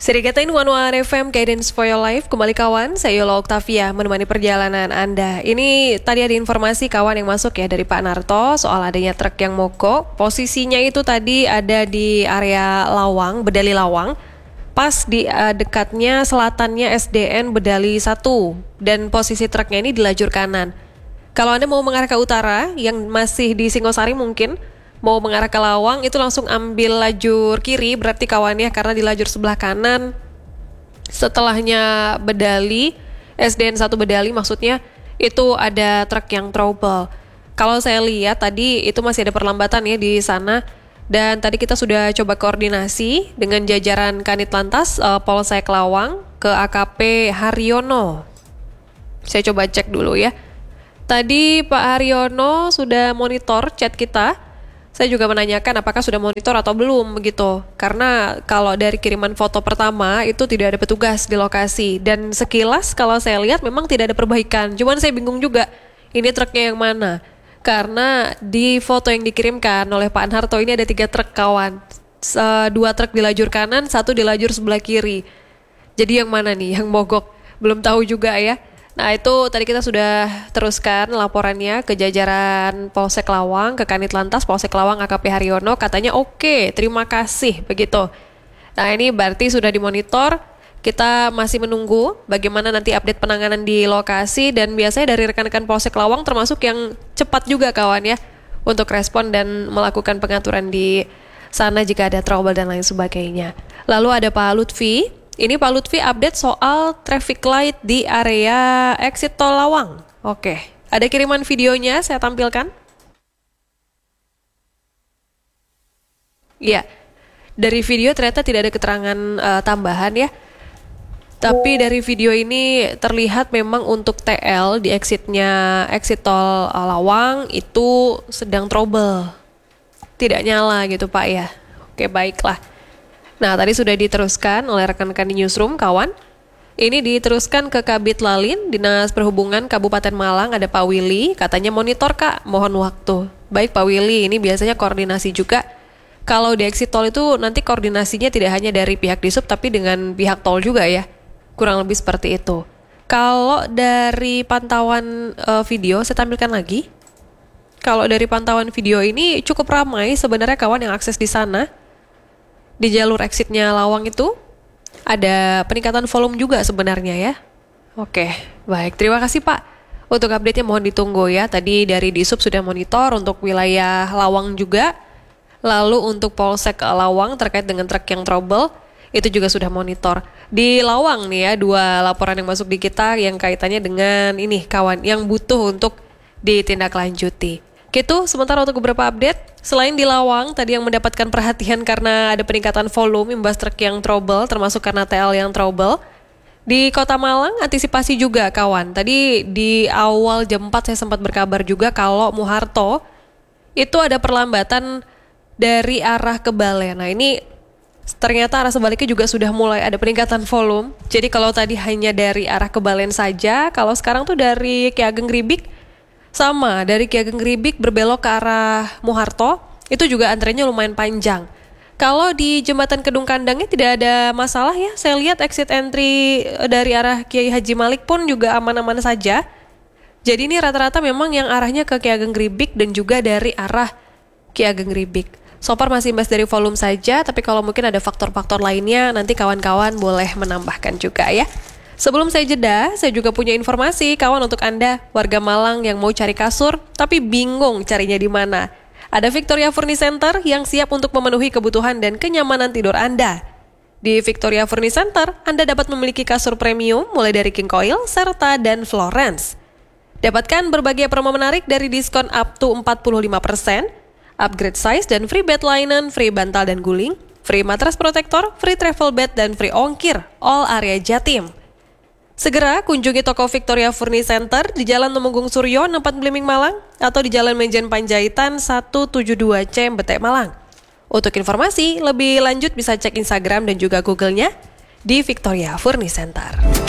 Serikatain One FM Guidance for Your Life. Kembali kawan, saya Yola Oktavia menemani perjalanan Anda. Ini tadi ada informasi kawan yang masuk ya dari Pak Narto soal adanya truk yang mogok. Posisinya itu tadi ada di area Lawang, Bedali Lawang. Pas di dekatnya selatannya SDN Bedali 1. Dan posisi truknya ini di lajur kanan. Kalau Anda mau mengarah ke utara, yang masih di Singosari mungkin mau mengarah ke Lawang, itu langsung ambil lajur kiri, berarti kawannya karena di lajur sebelah kanan, setelahnya Bedali, SDN 1 Bedali maksudnya, itu ada truk yang trouble. Kalau saya lihat tadi itu masih ada perlambatan ya di sana, dan tadi kita sudah coba koordinasi dengan jajaran Kanit Lantas Polsek Lawang ke AKP Haryono. Saya coba cek dulu ya. Tadi Pak Haryono sudah monitor chat kita. Saya juga menanyakan apakah sudah monitor atau belum begitu. Karena kalau dari kiriman foto pertama itu tidak ada petugas di lokasi. Dan sekilas kalau saya lihat memang tidak ada perbaikan. Cuman saya bingung juga ini truknya yang mana. Karena di foto yang dikirimkan oleh Pak Narto ini ada 3 truk kawan. 2 truk di lajur kanan, 1 di lajur sebelah kiri. Jadi yang mana nih yang mogok? Belum tahu juga ya. Nah itu tadi kita sudah teruskan laporannya ke jajaran Polsek Lawang, ke Kanit Lantas Polsek Lawang AKP Haryono, katanya oke, terima kasih begitu. Nah ini berarti sudah dimonitor, kita masih menunggu bagaimana nanti update penanganan di lokasi, dan biasanya dari rekan-rekan Polsek Lawang termasuk yang cepat juga kawan ya untuk respon dan melakukan pengaturan di sana jika ada trouble dan lain sebagainya. Lalu ada Pak Lutfi. Ini Pak Lutfi update soal traffic light di area exit tol Lawang. Oke, ada kiriman videonya saya tampilkan. Iya, dari video ternyata tidak ada keterangan tambahan ya. Tapi dari video ini terlihat memang untuk TL di exit tol Lawang itu sedang trouble. Tidak nyala gitu Pak ya. Oke, baiklah. Nah, tadi sudah diteruskan oleh rekan-rekan di newsroom, kawan. Ini diteruskan ke Kabid Lalin, Dinas Perhubungan Kabupaten Malang, ada Pak Willy. Katanya monitor, Kak, mohon waktu. Baik, Pak Willy, ini biasanya koordinasi juga. Kalau di exit tol itu nanti koordinasinya tidak hanya dari pihak Disub, tapi dengan pihak tol juga ya. Kurang lebih seperti itu. Kalau dari pantauan video, saya tampilkan lagi. Kalau dari pantauan video ini cukup ramai sebenarnya kawan yang akses di sana. Di jalur exitnya Lawang itu ada peningkatan volume juga sebenarnya ya. Oke, baik. Terima kasih Pak. Untuk update-nya mohon ditunggu ya. Tadi dari Disub sudah monitor untuk wilayah Lawang juga. Lalu untuk Polsek Lawang terkait dengan truk yang trouble, itu juga sudah monitor. Di Lawang nih ya, 2 laporan yang masuk di kita yang kaitannya dengan ini kawan yang butuh untuk ditindaklanjuti. Gitu, sementara untuk beberapa update, selain di Lawang tadi yang mendapatkan perhatian karena ada peningkatan volume imbas truk yang trouble, termasuk karena TL yang trouble. Di Kota Malang, antisipasi juga kawan. Tadi di awal jam 4 saya sempat berkabar juga kalau Muharto itu ada perlambatan dari arah ke Balen. Nah ini ternyata arah sebaliknya juga sudah mulai ada peningkatan volume. Jadi kalau tadi hanya dari arah ke Balen saja, kalau sekarang tuh dari Ki Ageng Gribik, sama, dari Ki Ageng Gribik berbelok ke arah Muharto, itu juga antreannya lumayan panjang. Kalau di Jembatan Kedung Kandangnya tidak ada masalah ya, saya lihat exit entry dari arah Kiai Haji Malik pun juga aman-aman saja. Jadi ini rata-rata memang yang arahnya ke Ki Ageng Gribik dan juga dari arah Ki Ageng Gribik. So far masih imbas dari volume saja, tapi kalau mungkin ada faktor-faktor lainnya, nanti kawan-kawan boleh menambahkan juga ya. Sebelum saya jeda, saya juga punya informasi kawan untuk Anda, warga Malang yang mau cari kasur, tapi bingung carinya di mana. Ada Victoria Furniture Center yang siap untuk memenuhi kebutuhan dan kenyamanan tidur Anda. Di Victoria Furniture Center, Anda dapat memiliki kasur premium mulai dari King Coil, Serta, dan Florence. Dapatkan berbagai promo menarik dari diskon up to 45%, upgrade size dan free bed linen, free bantal dan guling, free matras protektor, free travel bed, dan free ongkir, all area Jatim. Segera kunjungi toko Victoria Furniture Center di Jalan Tumenggung Suryo 4 Blimbing Malang atau di Jalan Mejen Panjaitan 172C Mbete Malang. Untuk informasi lebih lanjut bisa cek Instagram dan juga Google-nya di Victoria Furniture Center.